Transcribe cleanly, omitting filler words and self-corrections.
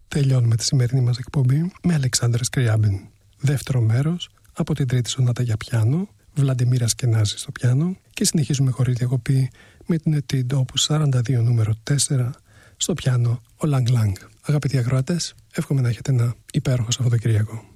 τελειώνουμε τη σημερινή μας εκπομπή με Αλεξάνδρα Σκριάμπιν. Δεύτερο μέρος από την τρίτη σονάτα για πιάνο, Βλαντιμίρα Σκενάζη στο πιάνο, και συνεχίζουμε χωρίς διακοπή με την Ετίντ Opus 42 νούμερο 4 στο πιάνο ο Λανγκ Λανγκ. Αγαπητοί ακροατές, εύχομαι να έχετε ένα υπέροχο Σαββατοκύριακο.